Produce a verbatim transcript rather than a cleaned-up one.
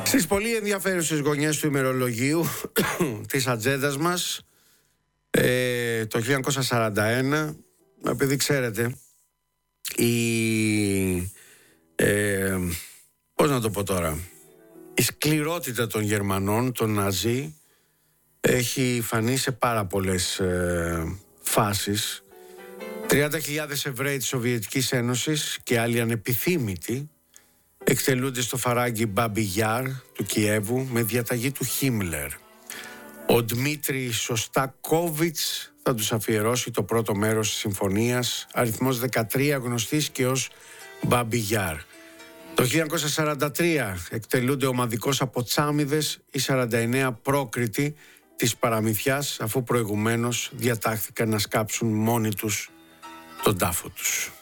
Στις πολύ ενδιαφέρουσες γωνιές του ημερολογίου της ατζέντας μας, ε, το χίλια εννιακόσια σαράντα ένα, επειδή ξέρετε, η, ε, πώς να το πω τώρα, η σκληρότητα των Γερμανών, των Ναζί, έχει φανεί σε πάρα πολλές ε, φάσεις. τριάντα χιλιάδες Εβραίοι της Σοβιετικής Ένωσης και άλλοι ανεπιθύμητοι εκτελούνται στο φαράγγι Μπάμπι Γιάρ του Κιέβου με διαταγή του Χίμλερ. Ο Ντμίτρι Σωστακόβιτς θα τους αφιερώσει το πρώτο μέρος της συμφωνίας, αριθμός δεκατρία, γνωστής και ως Μπάμπι Γιάρ. Το χίλια εννιακόσια σαράντα τρία εκτελούνται ομαδικώς από Τσάμιδες οι σαράντα εννέα πρόκριτοι της παραμυθιάς, αφού προηγουμένως διατάχθηκαν να σκάψουν μόνοι τους τον τάφο τους.